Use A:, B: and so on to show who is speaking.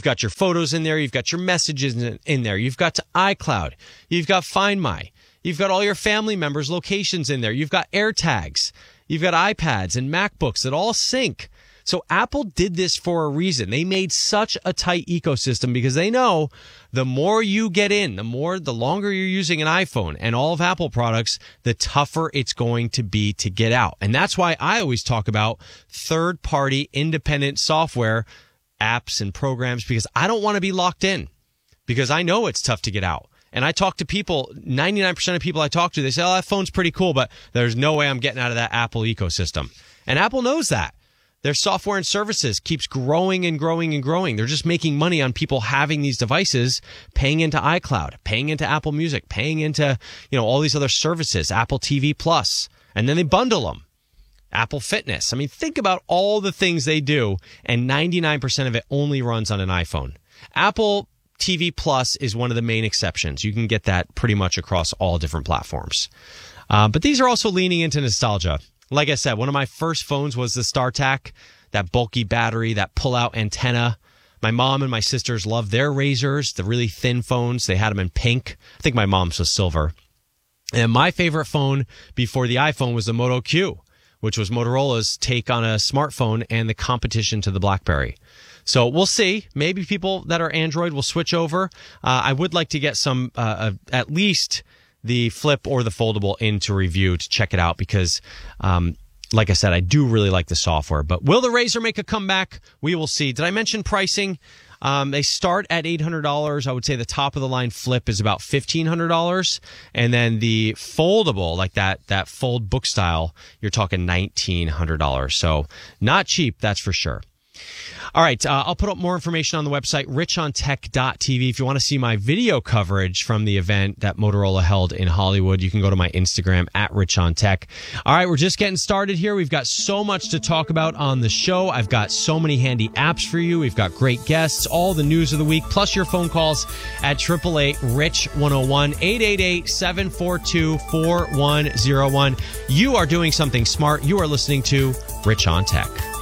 A: got your photos in there. You've got your messages in there. You've got iCloud. You've got Find My. You've got all your family members' locations in there. You've got AirTags. You've got iPads and MacBooks that all sync. So Apple did this for a reason. They made such a tight ecosystem because they know the more you get in, the longer you're using an iPhone and all of Apple products, the tougher it's going to be to get out. And that's why I always talk about third-party independent software, apps and programs, because I don't want to be locked in, because I know it's tough to get out. And I talk to people, 99% of people I talk to, they say, oh, that phone's pretty cool, but there's no way I'm getting out of that Apple ecosystem. And Apple knows that. Their software and services keeps growing and growing and growing. They're just making money on people having these devices, paying into iCloud, paying into Apple Music, paying into, all these other services, Apple TV Plus, and then they bundle them. Apple Fitness. I mean, think about all the things they do, and 99% of it only runs on an iPhone. Apple TV Plus is one of the main exceptions. You can get that pretty much across all different platforms. But these are also leaning into nostalgia. Like I said, one of my first phones was the StarTAC, that bulky battery, that pull-out antenna. My mom and my sisters loved their Razors, the really thin phones. They had them in pink. I think my mom's was silver. And my favorite phone before the iPhone was the Moto Q, which was Motorola's take on a smartphone and the competition to the BlackBerry. So we'll see. Maybe people that are Android will switch over. I would like to get some, at least the Flip or the Foldable into review to check it out because, like I said, I do really like the software. But will the Razr make a comeback? We will see. Did I mention pricing? They start at $800. I would say the top of the line Flip is about $1,500. And then the Foldable, like that fold book style, you're talking $1,900. So not cheap, that's for sure. All right, I'll put up more information on the website, richontech.tv. If you want to see my video coverage from the event that Motorola held in Hollywood, you can go to my Instagram, @richontech. All right, we're just getting started here. We've got so much to talk about on the show. I've got so many handy apps for you. We've got great guests, all the news of the week, plus your phone calls at 888-RICH-101, 888-742-4101. You are doing something smart. You are listening to Rich on Tech.